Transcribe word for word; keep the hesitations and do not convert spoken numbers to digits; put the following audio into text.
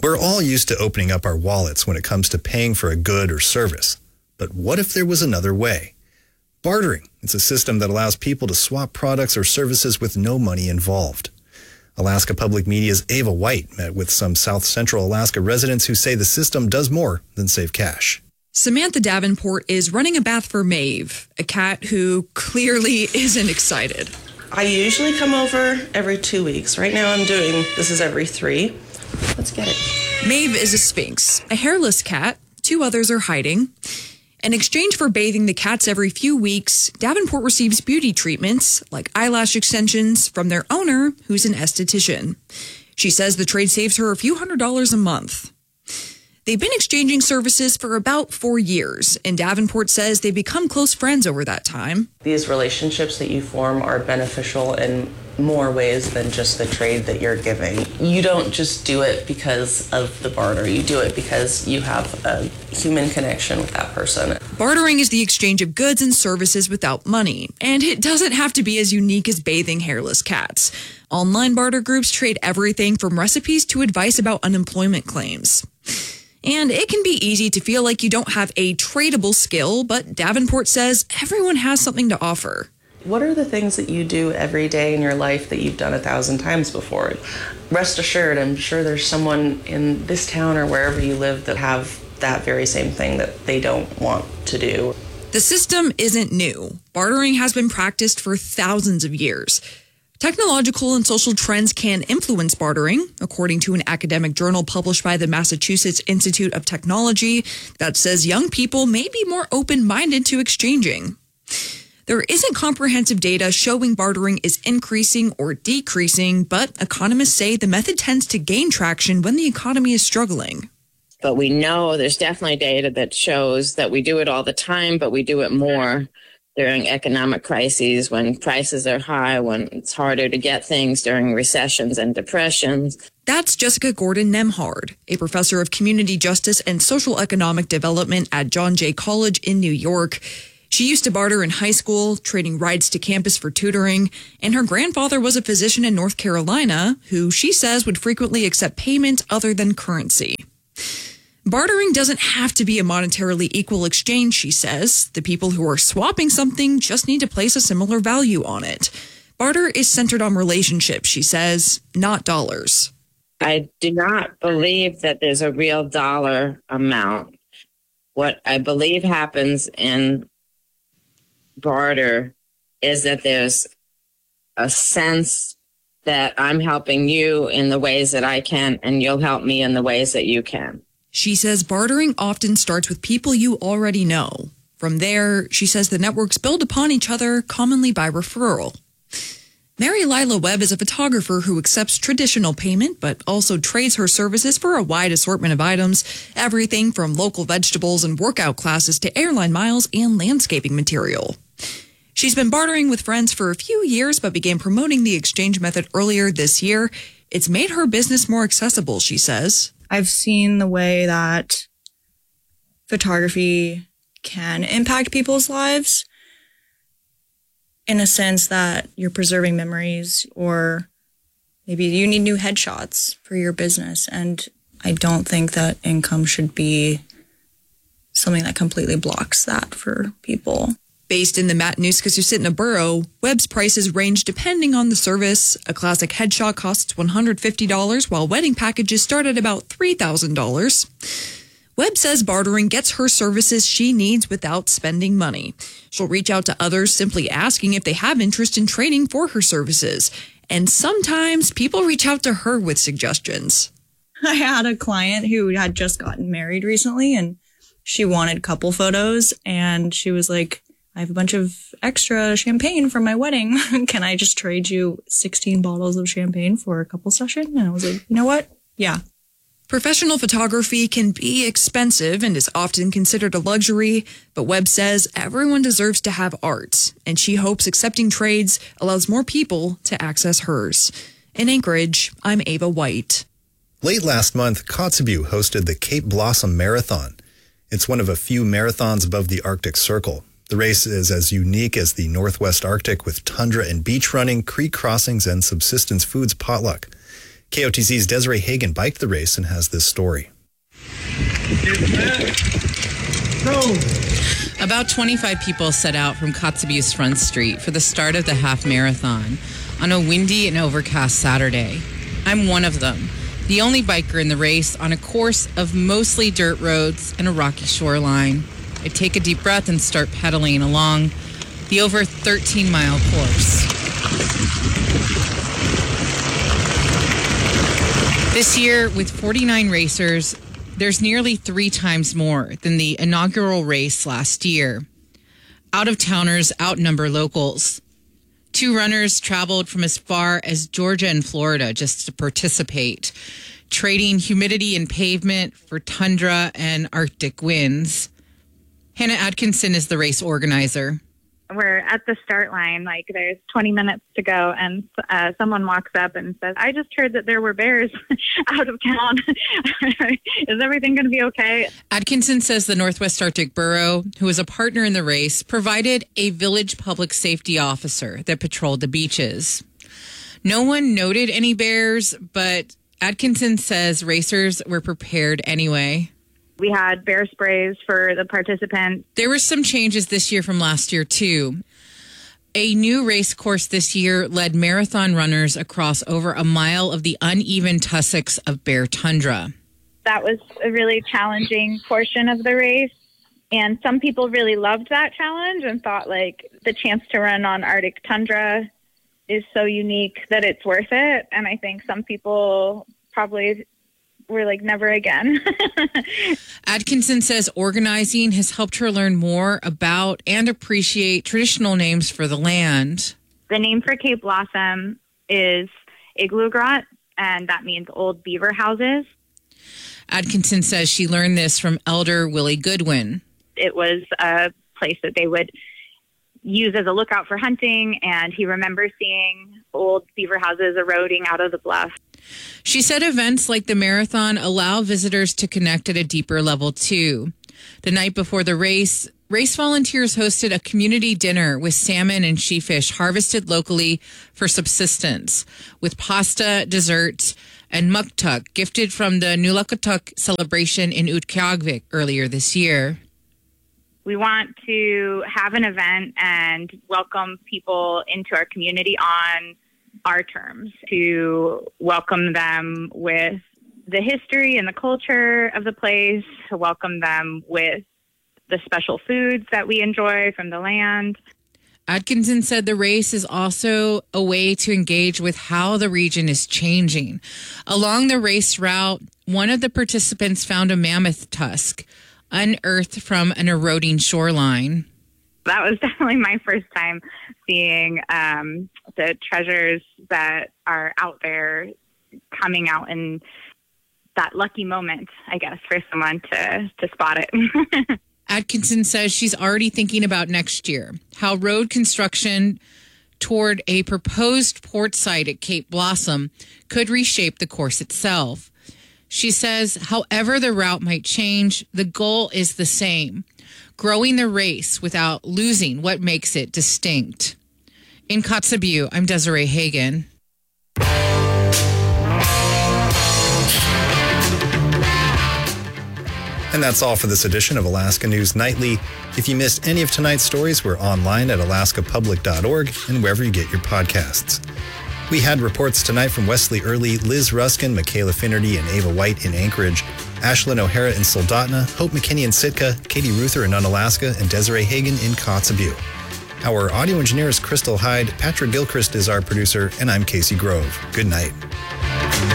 We're all used to opening up our wallets when it comes to paying for a good or service. But what if there was another way? Bartering. It's a system that allows people to swap products or services with no money involved. Alaska Public Media's Ava White met with some South Central Alaska residents who say the system does more than save cash. Samantha Davenport is running a bath for Maeve, a cat who clearly isn't excited. I usually come over every two weeks. Right now I'm doing, this is every three. Let's get it. Maeve is a Sphinx, a hairless cat. Two others are hiding. In exchange for bathing the cats every few weeks, Davenport receives beauty treatments, like eyelash extensions, from their owner, who's an esthetician. She says the trade saves her a few hundred dollars a month. They've been exchanging services for about four years, and Davenport says they've become close friends over that time. These relationships that you form are beneficial in more ways than just the trade that you're giving. You don't just do it because of the barter. You do it because you have a human connection with that person. Bartering is the exchange of goods and services without money, and it doesn't have to be as unique as bathing hairless cats. Online barter groups trade everything from recipes to advice about unemployment claims. And it can be easy to feel like you don't have a tradable skill, but Davenport says everyone has something to offer. What are the things that you do every day in your life that you've done a thousand times before? Rest assured, I'm sure there's someone in this town or wherever you live that have that very same thing that they don't want to do. The system isn't new. Bartering has been practiced for thousands of years. Technological and social trends can influence bartering, according to an academic journal published by the Massachusetts Institute of Technology that says young people may be more open-minded to exchanging. There isn't comprehensive data showing bartering is increasing or decreasing, but economists say the method tends to gain traction when the economy is struggling. But we know there's definitely data that shows that we do it all the time, but we do it more during economic crises, when prices are high, when it's harder to get things, during recessions and depressions. That's Jessica Gordon-Nemhard, a professor of community justice and social economic development at John Jay College in New York. She used to barter in high school, trading rides to campus for tutoring, and her grandfather was a physician in North Carolina who she says would frequently accept payment other than currency. Bartering doesn't have to be a monetarily equal exchange, she says. The people who are swapping something just need to place a similar value on it. Barter is centered on relationships, she says, not dollars. I do not believe that there's a real dollar amount. What I believe happens in barter is that there's a sense that I'm helping you in the ways that I can, and you'll help me in the ways that you can. She says bartering often starts with people you already know. From there, she says the networks build upon each other, commonly by referral. Mary Lila Webb is a photographer who accepts traditional payment, but also trades her services for a wide assortment of items, everything from local vegetables and workout classes to airline miles and landscaping material. She's been bartering with friends for a few years, but began promoting the exchange method earlier this year. It's made her business more accessible, she says. I've seen the way that photography can impact people's lives in a sense that you're preserving memories, or maybe you need new headshots for your business. And I don't think that income should be something that completely blocks that for people. Based in the Matanuska-Susitna borough, Webb's prices range depending on the service. A classic headshot costs one hundred fifty dollars, while wedding packages start at about three thousand dollars. Webb says bartering gets her services she needs without spending money. She'll reach out to others simply asking if they have interest in trading for her services. And sometimes people reach out to her with suggestions. I had a client who had just gotten married recently, and she wanted couple photos, and she was like, I have a bunch of extra champagne for my wedding. Can I just trade you sixteen bottles of champagne for a couple session? And I was like, you know what? Yeah. Professional photography can be expensive and is often considered a luxury, but Webb says everyone deserves to have art, and she hopes accepting trades allows more people to access hers. In Anchorage, I'm Ava White. Late last month, Kotzebue hosted the Cape Blossom Marathon. It's one of a few marathons above the Arctic Circle. The race is as unique as the Northwest Arctic, with tundra and beach running, creek crossings, and subsistence foods potluck. K O T C's Desiree Hagen biked the race and has this story. About twenty-five people set out from Kotzebue's Front Street for the start of the half marathon on a windy and overcast Saturday. I'm one of them, the only biker in the race on a course of mostly dirt roads and a rocky shoreline. I take a deep breath and start pedaling along the over thirteen mile course. This year, with forty-nine racers, there's nearly three times more than the inaugural race last year. Out-of-towners outnumber locals. Two runners traveled from as far as Georgia and Florida just to participate, trading humidity and pavement for tundra and Arctic winds. Hannah Atkinson is the race organizer. We're at the start line, like there's twenty minutes to go, and uh, someone walks up and says, I just heard that there were bears out of town. Is everything going to be okay? Atkinson says the Northwest Arctic Borough, who is a partner in the race, provided a village public safety officer that patrolled the beaches. No one noted any bears, but Atkinson says racers were prepared anyway. We had bear sprays for the participants. There were some changes this year from last year, too. A new race course this year led marathon runners across over a mile of the uneven tussocks of bare tundra. That was a really challenging portion of the race. And some people really loved that challenge and thought, like, the chance to run on Arctic tundra is so unique that it's worth it. And I think some people probably were like, never again. Atkinson says organizing has helped her learn more about and appreciate traditional names for the land. The name for Cape Blossom is Igloogrot, and that means old beaver houses. Atkinson says she learned this from Elder Willie Goodwin. It was a place that they would use as a lookout for hunting, and he remembers seeing old beaver houses eroding out of the bluff. She said events like the marathon allow visitors to connect at a deeper level, too. The night before the race, race volunteers hosted a community dinner with salmon and sheefish harvested locally for subsistence, with pasta, dessert, and muktuk gifted from the Nulakutuk celebration in Utqiagvik earlier this year. We want to have an event and welcome people into our community on our terms, to welcome them with the history and the culture of the place, to welcome them with the special foods that we enjoy from the land. Atkinson said the race is also a way to engage with how the region is changing. Along the race route, one of the participants found a mammoth tusk unearthed from an eroding shoreline. That was definitely my first time seeing um, the treasures that are out there coming out in that lucky moment, I guess, for someone to, to spot it. Atkinson says she's already thinking about next year, how road construction toward a proposed port site at Cape Blossom could reshape the course itself. She says, however the route might change, the goal is the same: growing the race without losing what makes it distinct. In Kotzebue, I'm Desiree Hagen. And that's all for this edition of Alaska News Nightly. If you missed any of tonight's stories, we're online at alaska public dot org and wherever you get your podcasts. We had reports tonight from Wesley Early, Liz Ruskin, Michaela Finnerty, and Ava White in Anchorage, Ashlyn O'Hara in Soldotna, Hope McKinney in Sitka, Katie Ruther in Unalaska, and Desiree Hagen in Kotzebue. Our audio engineer is Crystal Hyde, Patrick Gilchrist is our producer, and I'm Casey Grove. Good night.